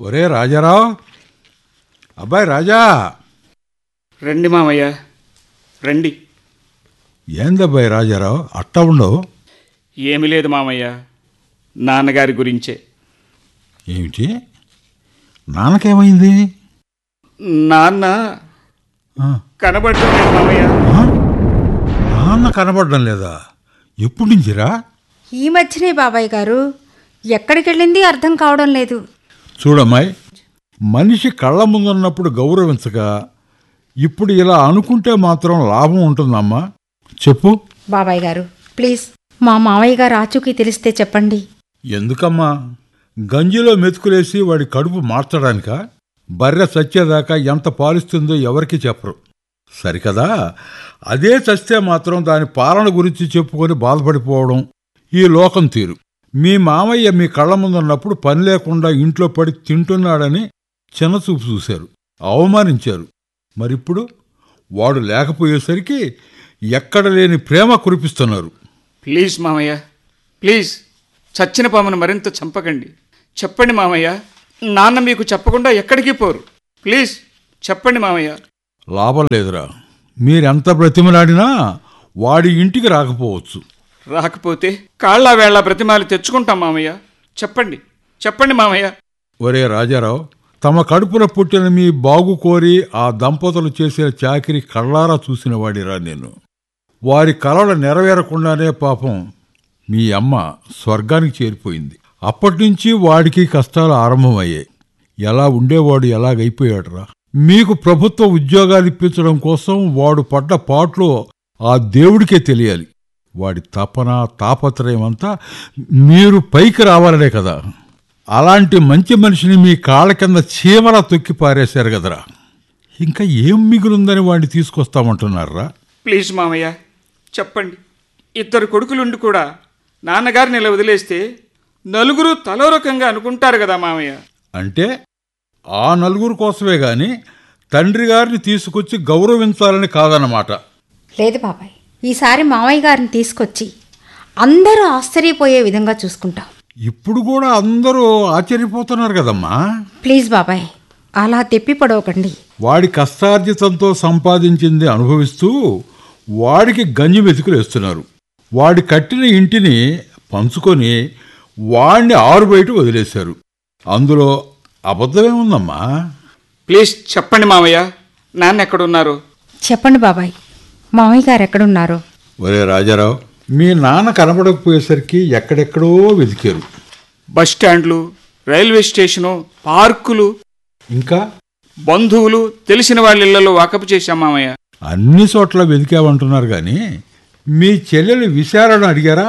ఒరే రాజారావు, అబ్బాయి రాజా. రండి మామయ్య, రండి. ఏందబ్బాయి రాజారావు అట్టా ఉండవు? ఏమీ లేదు మామయ్య, నాన్నగారి గురించే. ఏమిటి? నాన్నకేమైంది? నాన్న కనబడటం లేదు మామయ్య. నాన్న కనబడడం లేదా? ఎప్పటి నుంచిరా? ఈ మధ్యనే బాబాయ్ గారు. ఎక్కడికి వెళ్ళింది అర్థం కావడం లేదు. చూడమ్మాయి, మనిషి కళ్ళ ముందున్నప్పుడు గౌరవించగా ఇప్పుడు ఇలా అనుకుంటే మాత్రం లాభం ఉంటుందమ్మా. చెప్పు బాబాయ్ గారు, ప్లీజ్ మా మావయ్య గారు ఆచూకీ తెలిస్తే చెప్పండి. ఎందుకమ్మా? గంజిలో మెతుకులేసి వాడి కడుపు మార్చడానికా? బర్రె చచ్చేదాకా ఎంత పాలిస్తుందో ఎవరికి చెప్పరు, సరికదా? అదే చస్తే మాత్రం దాని పాలన గురించి చెప్పుకొని బాధపడిపోవడం ఈ లోకం తీరు. మీ మామయ్య మీ కళ్ళ ముందున్నప్పుడు పని లేకుండా ఇంట్లో పడి తింటున్నాడని చిన్నచూపు చూశారు, అవమానించారు. మరిప్పుడు వాడు లేకపోయేసరికి ఎక్కడ లేని ప్రేమ కురిపిస్తున్నారు. ప్లీజ్ మామయ్య, ప్లీజ్, చచ్చిన పామును మరింత చంపకండి. చెప్పండి మామయ్య, నాన్న మీకు చెప్పకుండా ఎక్కడికి పోరు. ప్లీజ్ చెప్పండి మామయ్య. లాభం లేదురా, మీరెంత బ్రతిమలాడినా వాడి ఇంటికి రాకపోవచ్చు. రాకపోతే కాళ్ళ వేళ బ్రతిమాలి తెచ్చుకుంటాం మామయ్య. చెప్పండి, చెప్పండి మామయ్య. ఒరే రాజారావు, తమ కడుపున పుట్టిన మీ బాగు కోరి ఆ దంపతులు చేసిన చాకిరి కళ్ళారా చూసిన వాడిరా నేను. వారి కలలు నెరవేరకుండానే పాపం మీ అమ్మ స్వర్గానికి చేరిపోయింది. అప్పటినుంచి వాడికి కష్టాలు ఆరంభమయ్యాయి. ఎలా ఉండేవాడు ఎలాగైపోయాడురా. మీకు ప్రభుత్వ ఉద్యోగాలు ఇప్పించడం కోసం వాడు పడ్డ పాట్లు ఆ దేవుడికే తెలియాలి. వాడి తపన తాపత్రయం అంతా మీరు పైకి రావాలనే కదా. అలాంటి మంచి మనిషిని మీ కాళ్ళ కింద చీమలా తొక్కి పారేశారు కదరా. ఇంకా ఏం మిగులుందని వాడిని తీసుకొస్తామంటున్నారా? ప్లీజ్ మామయ్య చెప్పండి. 2 కొడుకులుండి కూడా నాన్నగారిని ఇలా వదిలేస్తే నలుగురు తలో రకంగా అనుకుంటారు కదా మామయ్య. అంటే ఆ నలుగురు కోసమే గాని తండ్రి గారిని తీసుకొచ్చి గౌరవించాలని కాదన్నమాట. లేదు బాబాయ్, ఈసారి మావయ్య గారిని తీసుకొచ్చి అందరూ ఆశ్చర్యపోయే విధంగా చూసుకుంటాం. ఇప్పుడు కూడా అందరూ ఆశ్చర్యపోతున్నారు కదమ్మా. ప్లీజ్ బాబాయ్, అలా తెప్పి పడవకండి. వాడి కష్టార్జితంతో సంపాదించింది అనుభవిస్తూ వాడికి గంజి మెతుకులు వేస్తున్నారు. వాడి కట్టిన ఇంటిని పంచుకొని వాడిని ఆరు బయట వదిలేశారు. అందులో అబద్ధమేముందమ్మా? ప్లీజ్ చెప్పండి మామయ్య, నాన్న ఎక్కడున్నారు? చెప్పండి బాబాయ్, మావయ్య గారు ఎక్కడున్నారో. ఒరే రాజారావు, మీ నాన్న కనబడకపోయేసరికి ఎక్కడెక్కడో వెతికారు. బస్టాండ్లు, రైల్వే స్టేషను, పార్కులు, ఇంకా బంధువులు, తెలిసిన వాళ్ళ ఇళ్లలో వాకపు చేశాం మామయ్య. అన్ని చోట్ల వెతికామంటున్నారు గాని మీ చెల్లెలు విశాలను అడిగారా?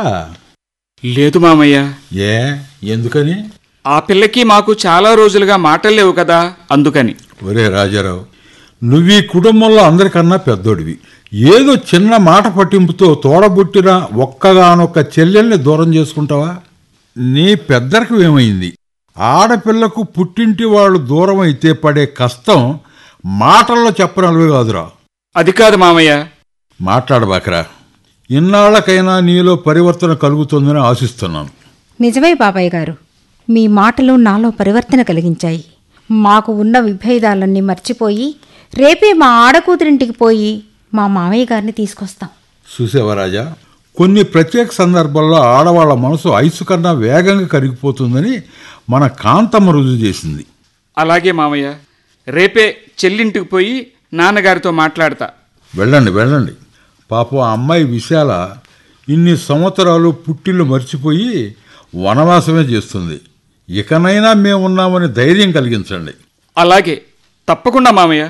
లేదు మామయ్య. ఏ, ఎందుకని? ఆ పిల్లకి మాకు చాలా రోజులుగా మాటలు లేవు కదా, అందుకని. ఒరే రాజారావు, నువ్వీ కుటుంబంలో అందరికన్నా పెద్దోడివి. ఏదో చిన్న మాట పట్టింపుతో తోడబుట్టిన ఒక్కగానొక్క చెల్లెల్ని దూరం చేసుకుంటావా? నీ పెద్దరికి ఏమైంది? ఆడపిల్లకు పుట్టింటి వాళ్ళు దూరం అయితే పడే కష్టం మాటల్లో చెప్పనలువే కాదురా. అది కాదు మామయ్య. మాట్లాడబాకరా. ఇన్నాళ్లకైనా నీలో పరివర్తన కలుగుతుందని ఆశిస్తున్నాను. నిజమే బాబాయ్ గారు, మీ మాటలు నాలో పరివర్తన కలిగించాయి. మాకు ఉన్న విభేదాలన్నీ మర్చిపోయి రేపే మా ఆడకూతురింటికి పోయి మా మామయ్య గారిని తీసుకొస్తాం. చూసేవా రాజా, కొన్ని ప్రత్యేక సందర్భాల్లో ఆడవాళ్ల మనసు ఐసు కన్నా వేగంగా కరిగిపోతుందని మన కాంతమ్మ రుజువు చేసింది. అలాగే మామయ్య, రేపే చెల్లింటికి పోయి నాన్నగారితో మాట్లాడతా. వెళ్ళండి వెళ్ళండి. పాపం ఆ అమ్మాయి విశాల ఇన్ని సంవత్సరాలు పుట్టిల్లు మర్చిపోయి వనవాసమే చేస్తుంది. ఇకనైనా మేమున్నామని ధైర్యం కలిగించండి. అలాగే, తప్పకుండా మామయ్య.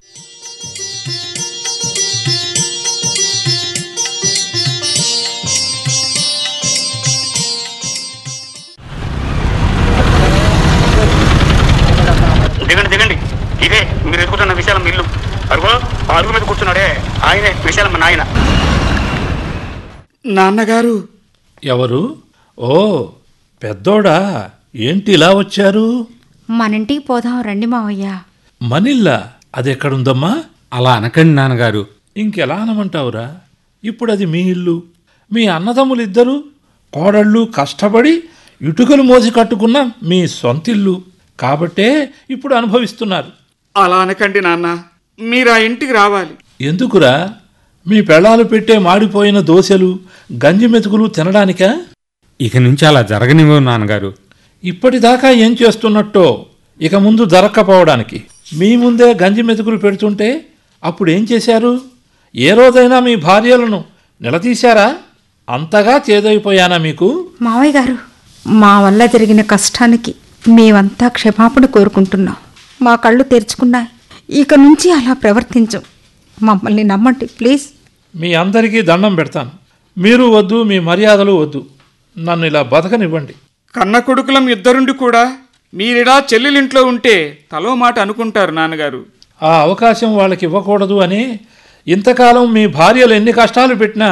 దిగండి దిగండి, ఇదే మీరు ఎదుగుతున్న విశాలం ఇల్లు. అరుగు మీద కూర్చున్నాడే ఆయనే విశాలమ్మ నాయన. నాన్నగారు. ఎవరు? ఓ పెద్దోడా, ఏంటి ఇలా వచ్చారు? మన ఇంటికి పోదాం రండి మావయ్య. మనిల్లా? అదెక్కడుందమ్మా? అలా అనకండి నాన్నగారు. ఇంకెలా అనమంటావురా? ఇప్పుడు అది మీ ఇల్లు. మీ అన్నదమ్ములిద్దరూ కోడళ్ళు కష్టపడి ఇటుకలు మోసి కట్టుకున్న మీ సొంతిల్లు. కాబట్టే ఇప్పుడు అనుభవిస్తున్నారు. అలా అనకండి నాన్న, మీరు ఆ ఇంటికి రావాలి. ఎందుకురా? మీ పెళ్ళాలు పెట్టే మాడిపోయిన దోశలు గంజి మెతుకులు తినడానికా? ఇక నుంచి అలా జరగనివ్వు నాన్నగారు. ఇప్పటిదాకా ఏం చేస్తున్నట్టో ఇక ముందు జరక్కపోవడానికి. మీ ముందే గంజి మెతుకులు పెడుతుంటే అప్పుడేం చేశారు? ఏ రోజైనా మీ భార్యలను నిలదీశారా? అంతగా చేదైపోయానా మీకు? మావయ్య గారు, మా వల్ల జరిగిన కష్టానికి మేమంతా క్షమాపణ కోరుకుంటున్నాం. మా కళ్ళు తెరుచుకున్నాయి. ఇక నుంచి అలా ప్రవర్తించం. మమ్మల్ని నమ్మండి ప్లీజ్. మీ అందరికీ దండం పెడతాను. మీరు వద్దు, మీ మర్యాదలు వద్దు. నన్ను ఇలా బతకనివ్వండి. కన్న కొడుకులం ఇద్దరుండి కూడా మీరిలా చెల్లెలింట్లో ఉంటే తలో మాట అనుకుంటారు నాన్నగారు. ఆ అవకాశం వాళ్ళకి ఇవ్వకూడదు అని ఇంతకాలం మీ భార్యలు ఎన్ని కష్టాలు పెట్టినా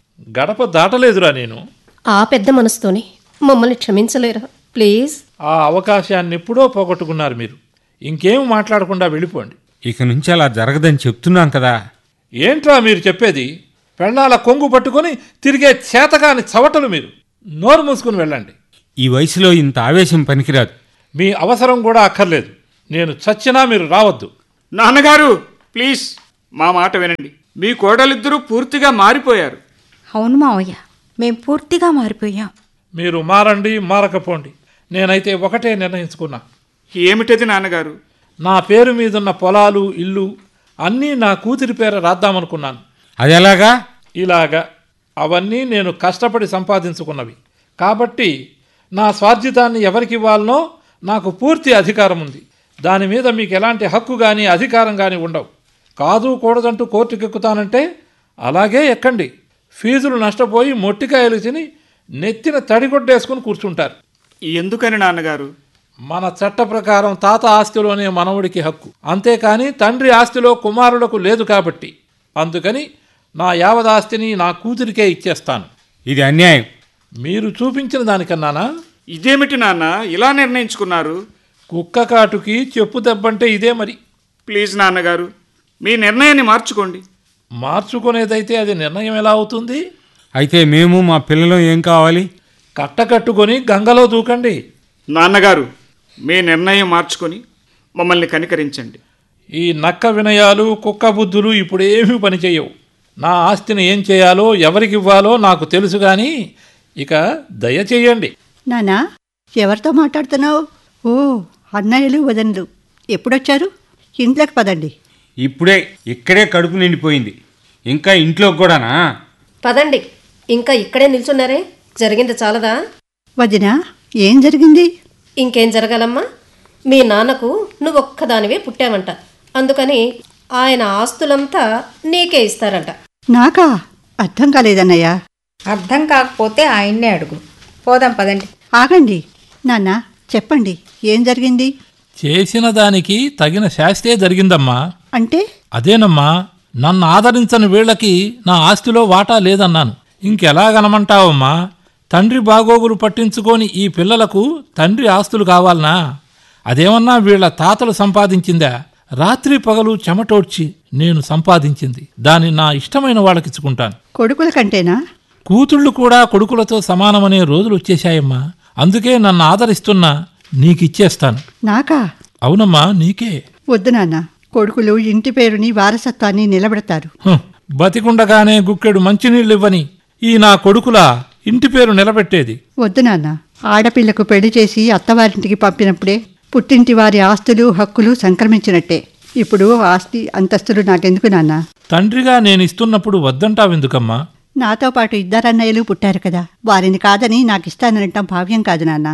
గడప దాటలేదురా నేను. ఆ పెద్ద మనసుతోని మమ్మల్ని క్షమించలేరా ప్లీజ్? ఆ అవకాశాన్ని ఎప్పుడో పోగొట్టుకున్నారు మీరు. ఇంకేం మాట్లాడకుండా వెళ్ళిపోండి. ఇక నుంచి అలా జరగదని చెప్తున్నాం కదా. ఏంట్రా మీరు చెప్పేది? పెళ్ళాల కొంగు పట్టుకొని తిరిగే చేతకాని చవటలు మీరు. నోరు మూసుకుని వెళ్ళండి. ఈ వయసులో ఇంత ఆవేశం పనికిరాదు. మీ అవసరం కూడా అక్కర్లేదు. నేను చచ్చినా మీరు రావద్దు. నాన్నగారు ప్లీజ్, మా మాట వినండి. మీ కోడలిద్దరూ పూర్తిగా మారిపోయారు. అవును మావయ్య, మేం పూర్తిగా మారిపోయాం. మీరు మారండి, మారకపోండి. నేనైతే ఒకటే నిర్ణయించుకున్నా. ఏమిటది నాన్నగారు? నా పేరు మీదున్న పొలాలు, ఇల్లు అన్నీ నా కూతురి పేర రాద్దామనుకున్నాను. అది ఎలాగా? ఇలాగా అవన్నీ నేను కష్టపడి సంపాదించుకున్నవి. కాబట్టి నా స్వార్జితాన్ని ఎవరికి ఇవ్వాలనో నాకు పూర్తి అధికారం ఉంది. దాని మీద మీకు ఎలాంటి హక్కు కానీ అధికారం కానీ ఉండవు. కాదు కూడదంటూ కోర్టుకెక్కుతానంటే అలాగే ఎక్కండి. ఫీజులు నష్టపోయి మొట్టికాయలు తిని నెత్తిన తడిగొడ్డేసుకుని కూర్చుంటారు. ఎందుకని నాన్నగారు? మన చట్ట ప్రకారం తాత ఆస్తిలోనే మనవడికి హక్కు, అంతేకాని తండ్రి ఆస్తిలో కుమారులకు లేదు. కాబట్టి అందుకని నా యావదాస్తిని నా కూతురికే ఇచ్చేస్తాను. ఇది అన్యాయం. మీరు చూపించిన దానికన్నానా? ఇదేమిటి నాన్న ఇలా నిర్ణయించుకున్నారు? కుక్క కాటుకి చెప్పు దెబ్బంటే ఇదే మరి. ప్లీజ్ నాన్నగారు, మీ నిర్ణయాన్ని మార్చుకోండి. మార్చుకునేదైతే అది నిర్ణయం ఎలా అవుతుంది? అయితే మేము మా పిల్లలు ఏం కావాలి? కట్టకట్టుకొని గంగలో దూకండి. నాన్నగారు, మీ నిర్ణయం మార్చుకొని మమ్మల్ని కనికరించండి. ఈ నక్క వినయాలు, కుక్క బుద్ధులు ఇప్పుడేమీ పనిచేయవు. నా ఆస్తిని ఏం చేయాలో, ఎవరికి ఇవ్వాలో నాకు తెలుసు. కానీ ఇక దయచేయండి. నానా, ఎవరితో మాట్లాడుతున్నావు? ఓ, అన్నయ్యలు వదనలు ఎప్పుడొచ్చారు? ఇంట్లోకి పదండి. ఇప్పుడే ఇక్కడే కడుపు నిండిపోయింది, ఇంకా ఇంట్లోకి కూడానా? పదండి. ఇంకా ఇక్కడే నిల్చున్నారే, జరిగింది చాలదా? వదినా, ఏం జరిగింది? ఇంకేం జరగాలమ్మా? మీ నాన్నకు నువ్వొక్కదానివే పుట్టావంట. అందుకని ఆయన ఆస్తులంతా నీకే ఇస్తారంట. నాకా? అర్థం కాలేదన్నయ్య. అర్థం కాకపోతే ఆయన్నే అడుగు. పోదాం పదండి. ఆగండి నాన్న, చెప్పండి, ఏం జరిగింది? చేసిన దానికి తగిన శాస్తే జరిగిందమ్మా. అంటే? అదేనమ్మా, నన్ను ఆదరించని వీళ్ళకి నా ఆస్తిలో వాటా లేదన్నాను. ఇంకెలాగనమంటావమ్మా? తండ్రి బాగోగులు పట్టించుకొని ఈ పిల్లలకు తండ్రి ఆస్తులు కావాలనా? అదేమన్నా వీళ్ల తాతలు సంపాదించిందా? రాత్రి పగలు చెమటోడ్చి నేను సంపాదించింది. దాన్ని నా ఇష్టమైన వాళ్ళకిచ్చుకుంటాను. కొడుకుల కంటేనా? కూతుళ్ళు కూడా కొడుకులతో సమానమనే రోజులు వచ్చేశాయమ్మా. అందుకే నన్ను ఆదరిస్తున్నా నీకిచ్చేస్తాను. నాకా? అవునమ్మా, నీకే. వద్దు నాన్న, కొడుకులు ఇంటి పేరుని వారసత్వాన్ని నిలబెడతారు. బతికుండగానే గుక్కెడు మంచినీళ్ళు ఇవ్వని ఈ నా కొడుకులా ఇంటి పేరు నిలబెట్టేది? వద్దు నాన్న, ఆడపిల్లకు పెళ్లి చేసి అత్తవారింటికి పంపినప్పుడే పుట్టింటి వారి ఆస్తులు, హక్కులు సంక్రమించినట్టే. ఇప్పుడు ఆస్తి అంతస్తులు నాకెందుకు నాన్న? తండ్రిగా నేను ఇస్తున్నప్పుడు వద్దంటావెందుకమ్మా? నాతో పాటు ఇద్దరన్నయ్యలు పుట్టారు కదా, వారిని కాదని నాకిస్తానంటాం భావ్యం కాదు నాన్న.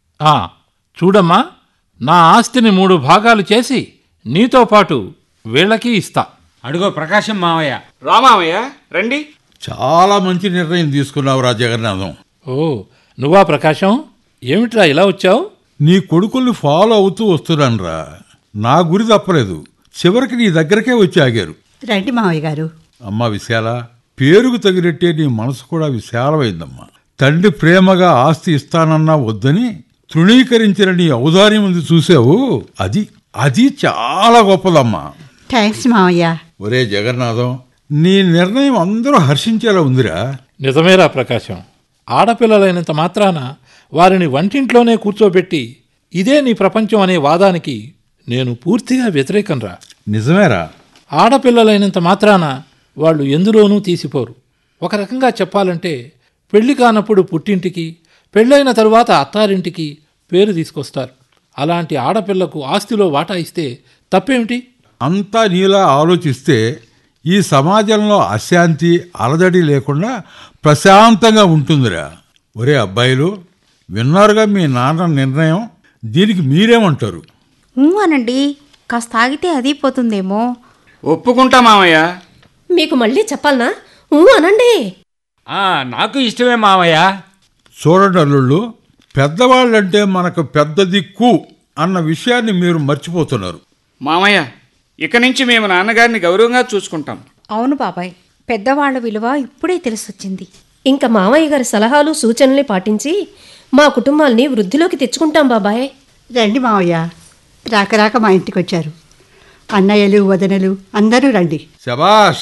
చూడమ్మా, నా ఆస్తిని 3 భాగాలు చేసి నీతో పాటు వీళ్ళకి ఇస్తా. అడుగో ప్రకాశం మావయ్య. రామావయ్య రండి. చాలా మంచి నిర్ణయం తీసుకున్నావురా జగన్నాథం. ఓ, నువ్వా ప్రకాశం? ఏమిట్రా ఇలా వచ్చావు? నీ కొడుకుల్ని ఫాలో అవుతూ వస్తున్నానురా. నా గురి తప్పలేదు, చివరికి నీ దగ్గరకే వచ్చి ఆగారు. రండి మావయ్య గారు. అమ్మా విశాల, పేరుకు తగినట్టే నీ మనసు కూడా విశాలమైందమ్మా. తండ్రి ప్రేమగా ఆస్తి ఇస్తానన్నా వద్దని తృణీకరించిన నీ ఔదార్యం ఉంది చూసావు, అది చాలా గొప్పదమ్మా. థ్యాంక్స్ మావయ్య. ఒరే జగన్నాథం, నీ నిర్ణయం అందరూ హర్షించేలా ఉందిరా. నిజమేరా ప్రకాశం. ఆడపిల్లలైనంత మాత్రాన వారిని వంటింట్లోనే కూర్చోబెట్టి ఇదే నీ ప్రపంచం అనే వాదానికి నేను పూర్తిగా వ్యతిరేకంరా. నిజమేరా. ఆడపిల్లలైనంత మాత్రాన వాళ్ళు ఎందులోనూ తీసిపోరు. ఒక రకంగా చెప్పాలంటే పెళ్లి కానప్పుడు పుట్టింటికి, పెళ్ళైన తరువాత అత్తారింటికి పేరు తీసుకొస్తారు. అలాంటి ఆడపిల్లకు ఆస్తిలో వాటా ఇస్తే తప్పేమిటి? అంతా నీలా ఆలోచిస్తే ఈ సమాజంలో అశాంతి అలజడి లేకుండా ప్రశాంతంగా ఉంటుందిరా. ఒరే అబ్బాయిలు, విన్నారుగా మీ నాన్న నిర్ణయం. దీనికి మీరేమంటారు? అనండి, కాస్త ఆగితే అది పోతుందేమో. ఒప్పుకుంటా మామయ్య. మీకు మళ్ళీ చెప్పాలనా? అనండి. నాకు ఇష్టమే మామయ్య. చూడండి అల్లుళ్ళు, పెద్దవాళ్ళంటే మనకు పెద్ద దిక్కు అన్న విషయాన్ని మీరు మర్చిపోతున్నారు. మామయ్య, ఇక నుంచి మేము నాన్నగారిని గౌరవంగా చూసుకుంటాం. అవును బాబాయ్, పెద్దవాళ్ల విలువ ఇప్పుడే తెలిసొచ్చింది. ఇంకా మామయ్య గారి సలహాలు సూచనల్ని పాటించి మా కుటుంబాల్ని వృద్ధిలోకి తెచ్చుకుంటాం బాబాయ్. రండి మావయ్య, రాక మా ఇంటికి వచ్చారు. అన్నయ్యలు వదనలు అందరూ రండి. శబాష్.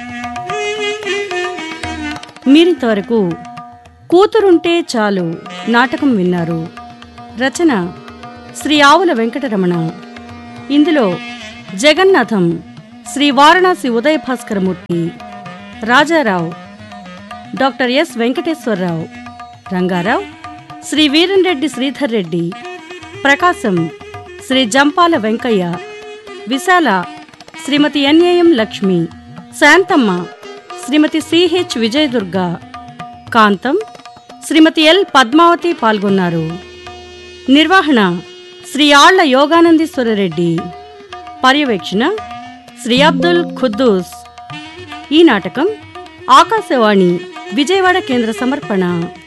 మీరింతవరకు కూతురుంటే చాలు నాటకం విన్నారు. రచన శ్రీ ఆవుల వెంకటరమణ. ఇందులో జగన్నాథం శ్రీ వారణాసి ఉదయ భాస్కరమూర్తి, రాజారావు డాక్టర్ ఎస్ వెంకటేశ్వరరావు, రంగారావు శ్రీ వీరంరెడ్డి శ్రీధర్ రెడ్డి, ప్రకాశం శ్రీ జంపాల వెంకయ్య, విశాల శ్రీమతి ఎన్ఏఎం లక్ష్మి, శాంతమ్మ శ్రీమతి సిహెచ్ విజయదుర్గ, కాంతం శ్రీమతి ఎల్ పద్మావతి పాల్గొన్నారు. నిర్వహణ శ్రీ ఆళ్ల యోగానందీశ్వరరెడ్డి, పర్యవేక్షణ శ్రీ అబ్దుల్ ఖుద్దూస్. ఈ నాటకం ఆకాశవాణి విజయవాడ కేంద్ర సమర్పణ.